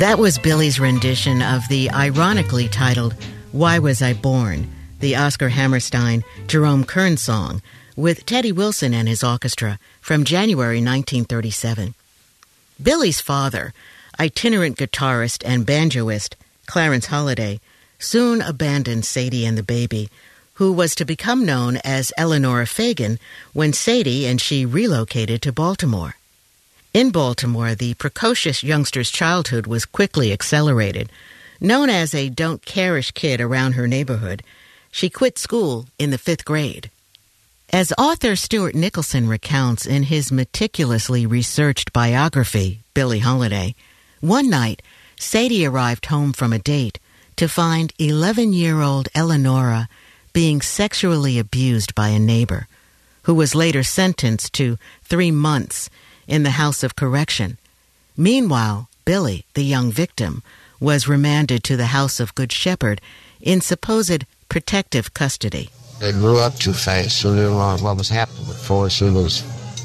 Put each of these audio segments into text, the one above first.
That was Billy's rendition of the ironically titled Why Was I Born?, the Oscar Hammerstein, Jerome Kern song, with Teddy Wilson and his orchestra from January 1937. Billy's father, itinerant guitarist and banjoist Clarence Holliday, soon abandoned Sadie and the baby, who was to become known as Eleanora Fagan when Sadie and she relocated to Baltimore. In Baltimore, the precocious youngster's childhood was quickly accelerated. Known as a don't-care-ish kid around her neighborhood, she quit school in the 5th grade. As author Stuart Nicholson recounts in his meticulously researched biography, Billie Holiday, one night, Sadie arrived home from a date to find 11-year-old Eleanora being sexually abused by a neighbor, who was later sentenced to 3 months in the House of Correction. Meanwhile, Billy, the young victim, was remanded to the House of Good Shepherd in supposed protective custody. They grew up too fast. She knew what was happening before she was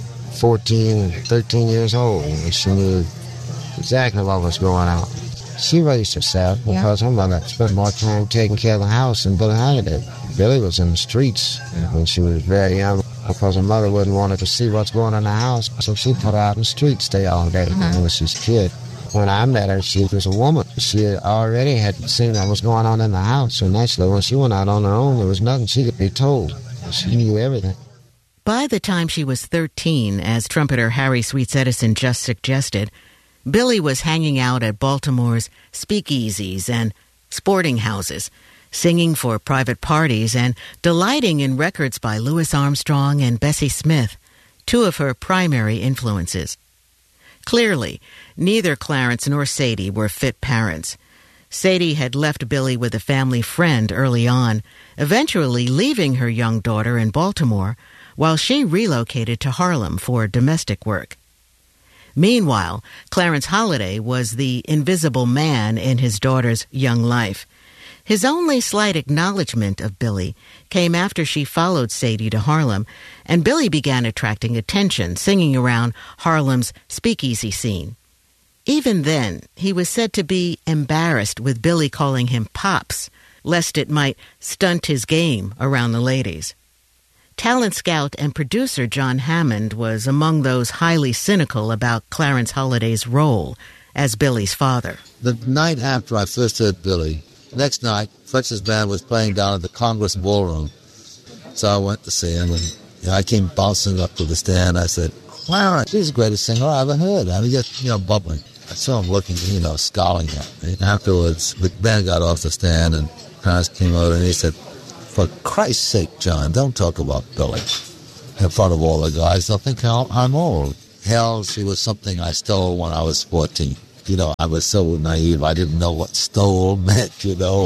14, 13 years old. And she knew exactly what was going on. She raised herself because her mother spent more time taking care of the house than Billie Holiday did. Billie was in the streets when she was very young because her mother wouldn't want her to see what's going on in the house. So she put her out in the street, stay all day when she was a kid. When I met her, she was a woman. She already had seen what was going on in the house. So naturally, when she went out on her own, there was nothing she could be told. She knew everything. By the time she was 13, as trumpeter Harry Sweets Edison just suggested, Billie was hanging out at Baltimore's speakeasies and sporting houses, singing for private parties and delighting in records by Louis Armstrong and Bessie Smith, two of her primary influences. Clearly, neither Clarence nor Sadie were fit parents. Sadie had left Billie with a family friend early on, eventually leaving her young daughter in Baltimore while she relocated to Harlem for domestic work. Meanwhile, Clarence Holliday was the invisible man in his daughter's young life. His only slight acknowledgement of Billie came after she followed Sadie to Harlem, and Billie began attracting attention, singing around Harlem's speakeasy scene. Even then, he was said to be embarrassed with Billie calling him Pops, lest it might stunt his game around the ladies. Talent scout and producer John Hammond was among those highly cynical about Clarence Holliday's role as Billie's father. The night after I first heard Billie, next night, Fletcher's band was playing down at the Congress Ballroom. So I went to see him, and I came bouncing up to the stand. I said, Clarence, she's the greatest singer I ever heard. I mean, just, bubbling. I saw him looking, scowling at me. Afterwards, the band got off the stand, and Clarence came over, and he said, for Christ's sake, John, don't talk about Billie in front of all the guys. They'll think I'm old. Hell, she was something I stole when I was 14. I was so naive. I didn't know what stole meant,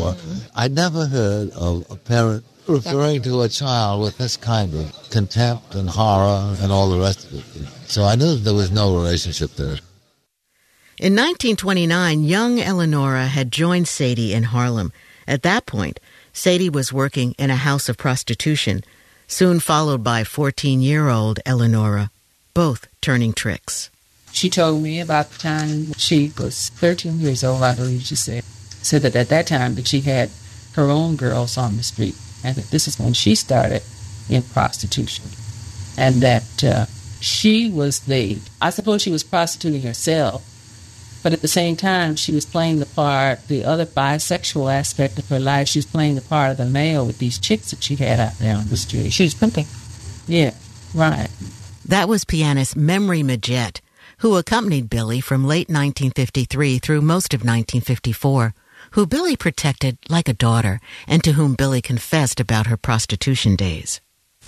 I never heard of a parent referring to a child with this kind of contempt and horror and all the rest of it. So I knew there was no relationship there. In 1929, young Eleanora had joined Sadie in Harlem. At that point, Sadie was working in a house of prostitution, soon followed by 14-year-old Eleanora, both turning tricks. She told me about the time she was 13 years old, I believe she said that at that time that she had her own girls on the street, and that this is when she started in prostitution, and that she was I suppose she was prostituting herself, but at the same time she was playing the other bisexual aspect of her life. She was playing the part of the male with these chicks that she had out there on the street. She was pimping. Yeah, right. That was pianist Memory Majette, who accompanied Billie from late 1953 through most of 1954, who Billie protected like a daughter and to whom Billie confessed about her prostitution days.